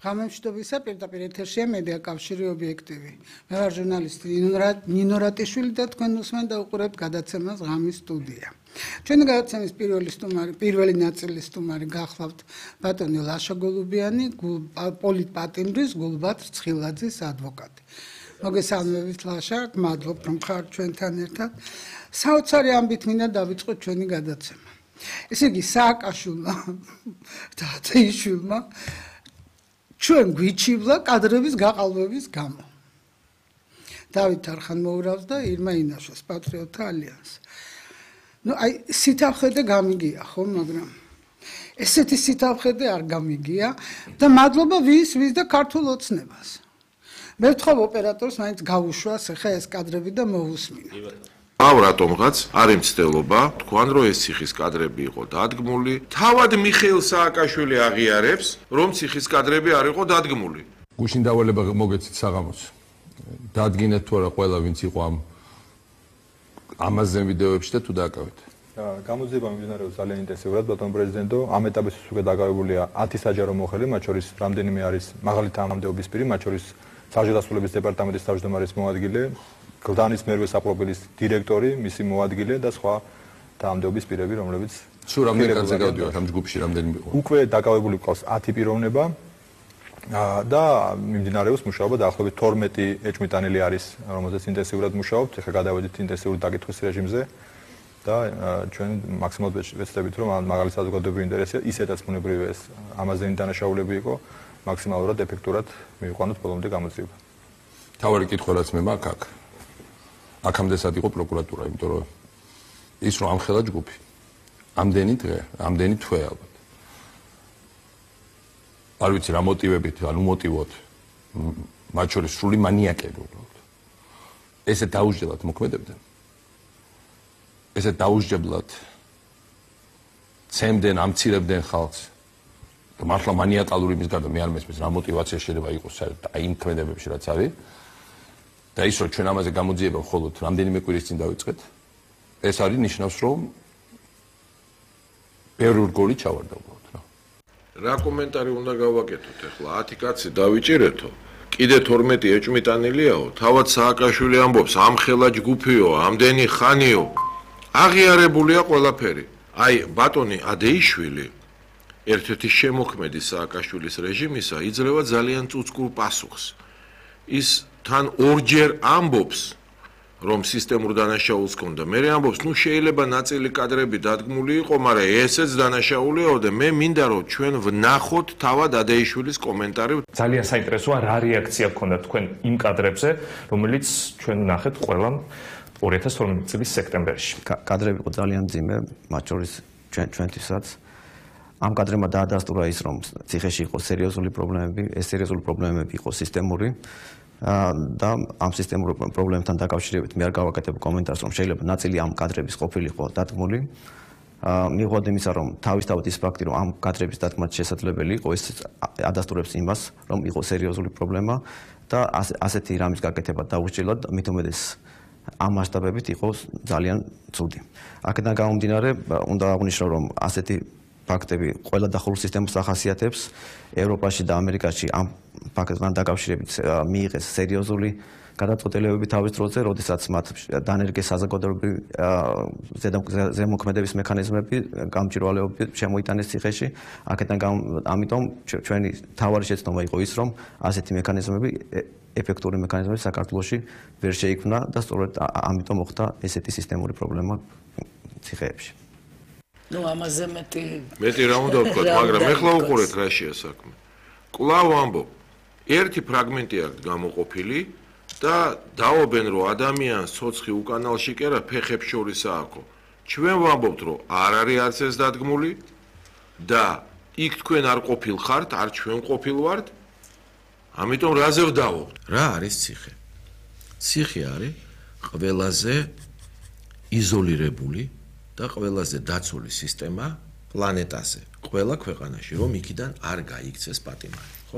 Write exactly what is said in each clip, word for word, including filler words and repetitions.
ღამემშვიდობისა პირდაპირ ეთერშია მედია კავშირი ობიექტივი. მე ვარ ჟურნალისტი ნინო რატიშვილი და თქვენ უსმენთ და უყურებთ გადაცემას ღამის სტუდია. ჩვენი გადაცემის პირველი სტუმარი, პირველი ნაწილის სტუმარი გახლავთ ბატონი ლაშა გოლუბიანი, პოლიტპატიმრის გულბატ ცხილაძის ადვოკატი. მოგესალმებით ლაშა, მადლობთ რომ ხართ ჩვენთან ერთად. საოცარი ამბით მინდა დავიწყოთ ჩვენი გადაცემა. ესე იგი სააკაშვილმა და ათეიშვილმა ჩვენ გვიჩივლა კადრების გაყალბების გამო. დავით არხან მოურავს და ირმა ინაშოს პატრიოტთა ალიანსს. ნუ აი სიტავხედე გამიგია ხო, მაგრამ ესეთი სიტავხედე არ გამიგია და მადლობა ვის ვის და ქართულ ოცნებას. მე ვთხოვ ოპერატორს მაინც გავუშვას ხა ეს კადრები და მოусმინა. აუ რატომღაც არის მცდელობა, თქვენ რომ ეს ციხის კადრები იყო დადგმული, თავად მიხეილ სააკაშვილი აღიარებს, რომ ციხის კადრები არ იყო დადგმული. გუშინ დავალება მოგეცით საღამოს. დადგინეთ თუ არა ყველა ვინც იყო ამ ამაზე ვიდეოებში და თუ დააკავეთ. გამოძიება მიმდინარეობს ძალიან ინტენსიურად, ბატონო პრეზიდენტო, ამ ეტაპის უკვე დაკავებულია ათი საჯარო მოხელი, მათ შორის რამდენიმე არის მაღალი თანამდებობის პირი, მათ შორის საბჭოთა დასრულების დეპარტამენტის თავმჯდომარის მოადგილე, გლდანის მერვე საპროფილის დირექტორი, მისი მოადგილე და სხვა თანამდებობის პირები, რომლებიც სულ რამდენი კაცი გავდივართ ამ ჯგუფში, რამდენი იყო? უკვე დაკავებული ყავს ათი პიროვნება და მიმდინარეობს მუშაობა დაახლოებით თორმეტი ეჭვმიტანილი არის, რომელზეც ინტენსიურად მუშაობთ. ეხლა გადავედით ინტენსიური დაკითხვის რეჟიმზე და ჩვენ მაქსიმალურად ვეცდებით, რომ მაღალი საზოგადოებრივი ინტერესია, ისედაც ბუნებრივია ეს ამაზე დანაშაულები იყო, მაქსიმალურად ეფექტურად მივიყვანოთ ბოლომდე გამოძიება. თავარი კითხვა რაც მე მაქვს აქ. აქამდე სად იყო პროკურატურა, იმიტომ რომ ის რომ ამხელა ჯგუფი. ამდენი დღე, ამდენი თვე ალბათ. არ ვიცი რა მოტივებით, ანუ მოტივოთ. მათ შორის სრული მანიაკები უბრალოდ. ესე დაუსჯელად მოქმედებდნენ. ესე დაუსჯებლად ცემდნენ, ამცირებდნენ ხალხს. და მართლა მანიაკალური იმის გარდა მე არ მესმის რა მოტივაცია შეიძლება იყოს აი იმ ქმედებებში რაც არის. და ის რომ ჩვენ ამაზე გამოძიება მხოლოდ რამდენიმე კვირის წინ დავიწყეთ, ეს არის ნიშნავს რომ ბევრი რგოლი ჩავარდა უბრალოდ რა. რა კომენტარი უნდა გავაკეთოთ ახლა? ათი კაცი დავიჭირეთო. კიდე თორმეტი ეჭვმიტანილიაო, თავად სააკაშვილი ამბობს, ამხელა ჯგუფიო, ამდენი ხანიო. აღიარებულია ყველაფერი. აი ბატონი ადეიშვილი ერთ-ერთი შემოქმედი სააკაშვილის რეჟიმისა იძლევა ძალიან წუწკურ პასუხს. ის თან ორჯერ ამბობს, რომ სისტემურ დანაშაულს ჰქონდა. მე ამბობს, ნუ შეიძლება ნაწილი კადრები დადგმული იყო, მაგრამ ესეც დანაშაულიაო და მე მინდა რომ ჩვენ ვნახოთ თავად ადეიშვილის კომენტარი. ძალიან საინტერესოა რა რეაქცია გქონდა თქვენ იმ კადრებზე, რომელიც ჩვენ ვნახეთ ყველა ორი ათას თორმეტი წლის სექტემბერში. კადრები იყო ძალიან მძიმე, მათ შორის ჩვენ ჩვენთვისაც. ამ კადრებმა დაადასტურა ის, რომ ციხეში იყო სერიოზული პრობლემები, ეს სერიოზული პრობლემები იყო სისტემური და ამ სისტემურ პრობლემებთან დაკავშირებით მე არ გავაკეთებ კომენტარს, რომ შეიძლება ნაწილი ამ კადრების ყოფილიყო დადგმული. მიუხედავად იმისა, რომ თავისთავად ის ფაქტი, რომ ამ კადრების დადგმა შესაძლებელი იყო, ეს ადასტურებს იმას, რომ იყო სერიოზული პრობლემა და ასეთი რამის გაკეთება დაუსჯელად, მით უმეტეს ამ მასშტაბებით იყო ძალიან ცუდი. აქედან გამომდინარე, უნდა აღვნიშნო, რომ ასეთი ფაქტები ყველა დახურულ სისტემას ახასიათებს. ევროპაში და ამერიკაში ამ ფაქტთან დაკავშირებით მიიღეს სერიოზული გადაწყვეტილებები თავის დროზე, როდესაც მათ დანერგეს საზოგადოებრივი ზემოქმედების მექანიზმები, გამჭვირვალეობები შემოიტანეს ციხეში. აქედან ამიტომ ჩვენი თავარი შეცდომა იყო ის, რომ ასეთი მექანიზმები ეფექტური მექანიზმები საქართველოში ვერ შეიქმნა და სწორედ ამიტომ მოხდა ესეთი სისტემური პრობლემა ციხეებში. ნუ ამაზე მეტი მეტი რა უნდა ვთქვა, მაგრამ ეხლა უყურეთ რა შეა საქმე. კვლავ ამბობ, ერთი ფრაგმენტი აქვს გამოყოფილი და დაობენ რომ ადამიანს ცოცხი უკანალში კერა ფეხებს შორის ააქო. ჩვენ ვამბობთ რომ არ არის არც ეს დადგმული და იქ თქვენ არ ყოფილ ხართ, არ ჩვენ ყოფილ ვართ. ამიტომ რაზე ვდავობთ? რა არის ციხე? ციხე არის ყველაზე იზოლირებული და ყველაზე დაცული სისტემა პლანეტაზე, ყველა ქვეყანაში, რომ იქიდან არ გაიქცეს პატიმარი, ხო?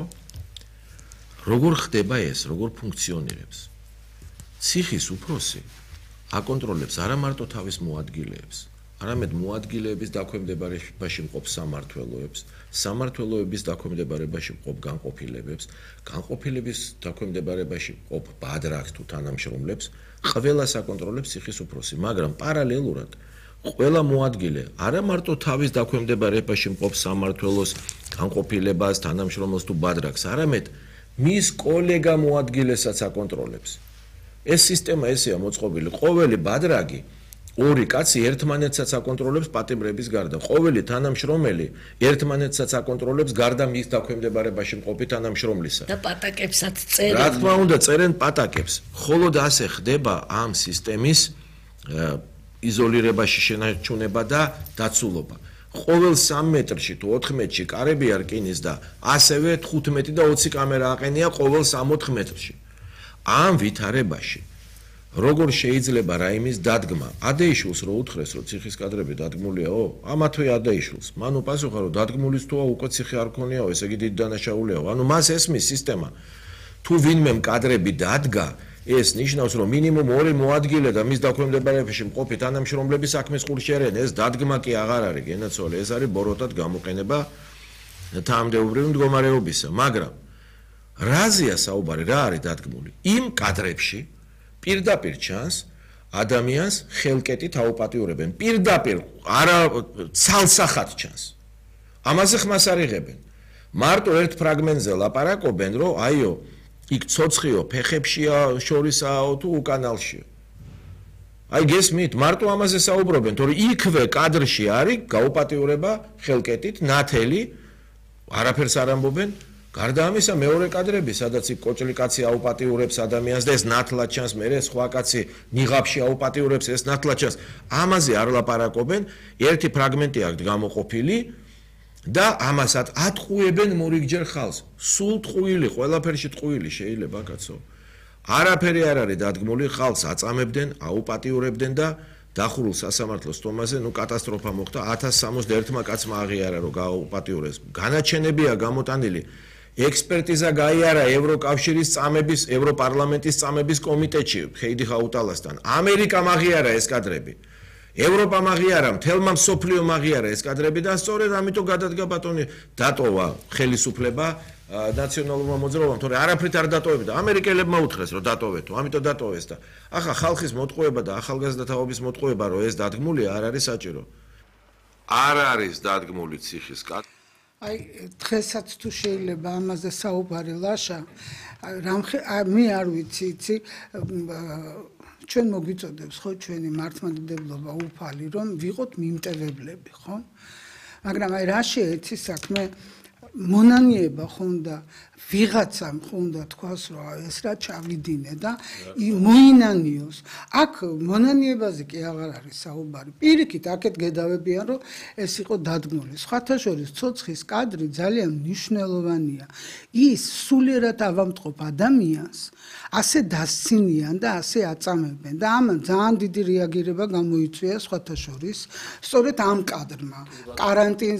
როგორ ხდება ეს, როგორ ფუნქციონირებს? ციხის უფროსი აკონტროლებს არა მარტო თავის მოადგილეებს, არამედ მოადგილეების დაქვემდებარებაში მყოფ სამმართველოებს, სამმართველოების დაქვემდებარებაში მყოფ განყოფილებებს, განყოფილების დაქვემდებარებაში მყოფ ბადრაგს თუ თანამშრომლებს, ყველა საკონტროლებს ციხის უფროსი, მაგრამ პარალელურად ყველა მოადგილე არა მარტო თავის დაქვემდებარებაში მყოფ სამმართველოს, განყოფილებას, თანამშრომლს თუ ბადრაგს, არამედ მის კოლეგა მოადგილესაც აკონტროლებს. ეს სისტემა ესეა მოწყობილი, ყოველი ბადრაგი ორი კაცი ერთმანეთსაც აკონტროლებს პატიმრების გარდა. ყოველი თანამშრომელი ერთმანეთსაც აკონტროლებს გარდა მის დაქვემდებარებაში მყოფი თანამშრომლისა. და პატაკებსაც წერენ. რა თქმა უნდა, წერენ პატაკებს. მხოლოდ ასე ხდება ამ სისტემის იზოლირებაში შენარჩუნება და დაცულობა. ყოველ სამ მეტრში თუ ოთხ მეტრში კარები არ რკინის და ასევე თხუთმეტი და ოცი კამერა აყენია ყოველ სამ-ოთხ მეტრში. ამ ვითარებაში როგორ შეიძლება რაიმის დადგმა? ადეიშულს რო უთხრეს, რომ ციხის კადრები დადგმულიაო? ამათვე ადეიშულს. მან უპასუხა, რომ დადგმულის თუა უკვე ციხე არ ქონიაო, ესე იგი დიდი დანაშაულიაო. ანუ მას ესმის სისტემა. თუ ვინმემ კადრები დადგა, ეს ნიშნავს, რომ მინიმუმ ორი მოადგილე და მის დაქვემდებარებაში მყოფი თანამშრომლები საქმის ყურს შერენ. ეს დადგმა კი აღარ არის, გენაცვალე, ეს არის ბოროტად გამოყენება თანამდებობრივი მდგომარეობისა. მაგრამ რაზეა საუბარი, რა არის დადგმული? იმ კადრებში პირდაპირ ჩანს ადამიანს ხელკეტით აუპატიურებენ. პირდაპირ არა ცალსახად ჩანს. ამაზე ხმას არ იღებენ. მარტო ერთ ფრაგმენტზე ლაპარაკობენ, რომ აიო, იქ ცოცხიო, ფეხებშია, შორისაო თუ უკანალშიო. აი გესმით, მარტო ამაზე საუბრობენ, თორე იქვე კადრში არის გაუპატიურება ხელკეტით, ნათელი, არაფერს არ ამბობენ. გარდა ამისა, მეორე კადრები, სადაც იქ კოჭლი კაცი აუპატიურებს ადამიანს და ეს ნათლად ჩანს, მერე სხვა კაცი ნიღაბში აუპატიურებს, ეს ნათლად ჩანს. ამაზე არ ლაპარაკობენ, ერთი ფრაგმენტი აქვს გამოყოფილი და ამასაც ატყუებენ მორიგჯერ ხალხს. სულ ტყუილი, ყველაფერში ტყუილი შეიძლება კაცო. არაფერი არ არის დადგმული, ხალხს აწამებდნენ, აუპატიურებდნენ და დახურულ სასამართლოს თომაზე, ნუ კატასტროფა მოხდა, ათას სამოცდაერთმა კაცმა აღიარა, რომ გააუპატიურეს. განაჩენებია გამოტანილი. ექსპერტიზა გაიარა ევროკავშირის წამების, ევროპარლამენტის წამების კომიტეტში ხეიდი ხაუტალასთან. ამერიკამ აღიარა ეს კადრები. ევროპამ აღიარა, მთელმა მსოფლიომ აღიარა ეს კადრები და სწორედ ამიტომ გადადგა ბატონი დატოვა ხელისუფლება ნაციონალურმა მოძრაობამ, თორე არაფრით არ დატოვებდა. ამერიკელებმა უთხრეს, რომ დატოვეთო, ამიტომ დატოვეს და ახლა ხალხის მოტყუება და ახალგაზრდა თაობის მოტყუება, რომ ეს დადგმულია, არ არის საჭირო. არ არის დადგმული ციხის კადრი. აი დღესაც თუ შეიძლება ამაზე საუბარი ლაშა, რამხე მე არ ვიცი, იცი ჩვენ მოგვიწოდებს ხო ჩვენი მართლმადიდებლობა უფალი რომ ვიყოთ მიმტევებლები, ხო? მაგრამ აი რა შეეცი საქმე მონანიება ხონდა ვიღაცამ ხონდა თქვას რომ ეს რა ჩავიდინე და მოინანიოს. აქ მონანიებაზე კი აღარ არის საუბარი. პირიქით აქეთ გედავებიან რომ ეს იყო დადგმული. სხვათა შორის ცოცხის კადრი ძალიან მნიშვნელოვანია. ის სულიერად ავამტყობ ადამიანს ასე დასცინიან და ასე აწამებენ და ამან ძალიან დიდი რეაგირება გამოიწვია სხვათა შორის სწორედ ამ კადრმა. კარანტინზე